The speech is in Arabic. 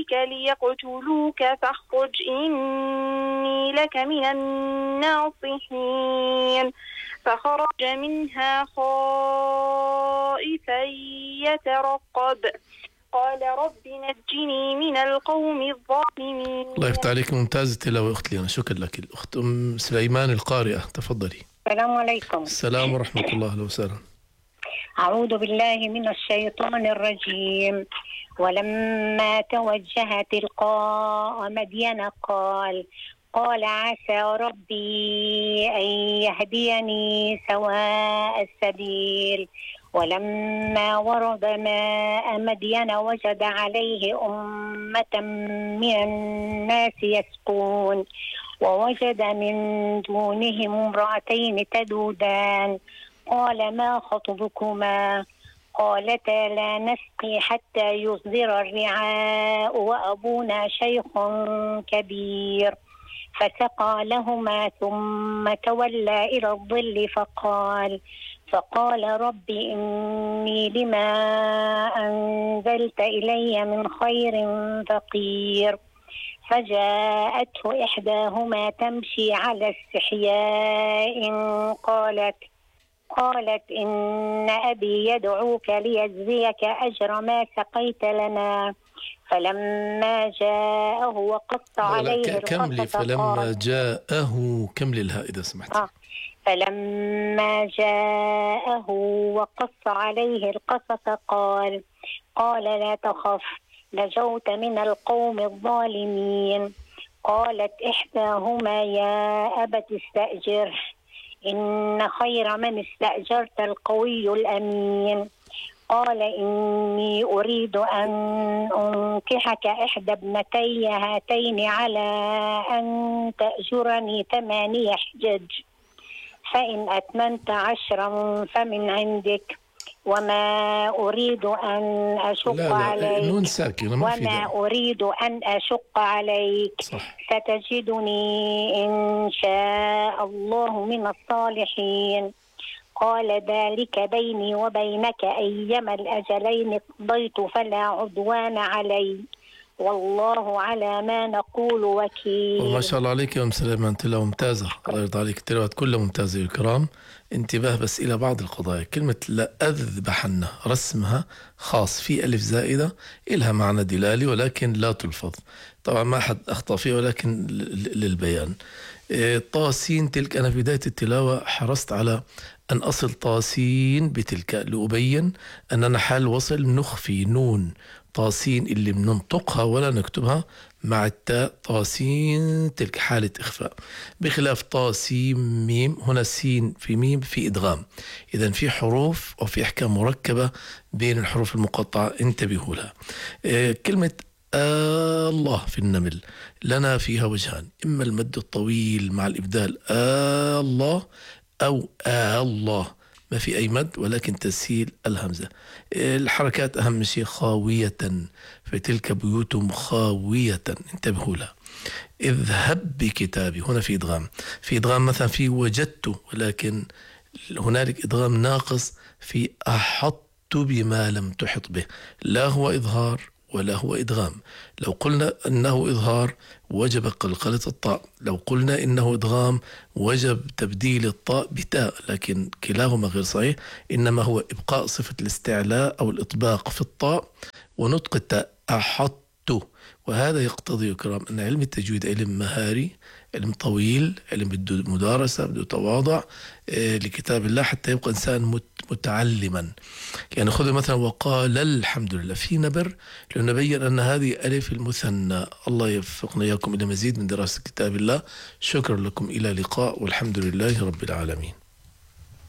ليقتلوك فاخرج إني لك من الناصحين فخرج منها خائفا يترقب قال رب نجني من القوم الظالمين. الله يفتح عليك، ممتازة التلاوة أخت لينا، شكرا لك. الأخت أم سليمان القارئة، تفضلي. السلام عليكم. السلام ورحمة الله، أهلا وسهلا. أعوذ بالله من الشيطان الرجيم. ولما توجه تلقاء مدين قال عسى ربي أن يهديني سواء السبيل. ولما ورد ماء مدين وجد عليه أمة من الناس يسقون ووجد من دونهم امرأتين تذودان قال ما خطبكما قالتا لا نسقي حتى يصدر الرعاء وأبونا شيخ كبير فسقى لهما ثم تولى إلى الظل فقال رب إني لما أنزلت إلي من خير فقير. فجاءته إحداهما تمشي على استحياء قالت إن أبي يدعوك ليجزيك أجر ما سقيت لنا. فلما جاءه وقص عليه القصص فلما جاءه كمل الهاء إذا سمحت. فلما جاءه وقص عليه القصص قال لا تخف نجوت من القوم الظالمين. قالت إحداهما يا أبت استأجره إن خير من استأجرت القوي الأمين. قال إني أريد أن أنكحك إحدى ابنتي هاتين على أن تأجرني 8 حجج فإن أتممت 10 فمن عندك وما أريد أن أشق عليك أريد أن أشق عليك ستجدني إن شاء الله من الصالحين. قال ذلك بيني وبينك أيما الأجلين قضيت فلا عدوان علي والله على ما نقول وكيل. ما شاء الله عليك يا أم سليمان، تلاوة ممتازة، الله يرضى عليك، التلاوات كلها ممتازة يا الكرام. انتباه بس إلى بعض القضايا. كلمة لأذبحن رسمها خاص في ألف زائدة إلها معنى دلالي ولكن لا تلفظ، طبعا ما أحد أخطأ فيه ولكن للبيان. طاسين تلك، أنا في بداية التلاوة حرصت على أن أصل طاسين بتلك لأبين أننا حال وصل نخفي نون طاسين اللي بننطقها ولا نكتبها مع التاء طاسين تلك حالة إخفاء، بخلاف طاسين ميم هنا سين في ميم في إدغام. إذن في حروف وفي أحكام مركبة بين الحروف المقطعة، انتبهوا لها. كلمة الله في النمل لنا فيها وجهان، إما المد الطويل مع الإبدال الله أو الله، ما في أي مد ولكن تسهيل الهمزة. الحركات أهم شيء خاوية فتلك بيوتهم خاوية، انتبهوا لها. اذهب بكتابي هنا في إدغام، في إدغام مثلا في وجدت، ولكن هنالك إدغام ناقص في أحط بما لم تحط به، لا هو إظهار ولا هو إدغام. لو قلنا إنه إظهار وجب قلقلة الطاء، لو قلنا إنه إدغام وجب تبديل الطاء بتاء، لكن كلاهما غير صحيح، إنما هو إبقاء صفة الاستعلاء أو الإطباق في الطاء ونطق التاء أحط. وهذا يقتضي يا كرام أن علم التجويد علم مهاري، علم طويل، علم بده مدارسة، بده تواضع لكتاب الله حتى يبقى إنسان متعلما. يعني خذوا مثلا وقال الحمد لله في نبر لنبين أن هذه ألف المثنى. الله يوفقنا إياكم إلى مزيد من دراسة كتاب الله. شكرا لكم، إلى لقاء، والحمد لله رب العالمين.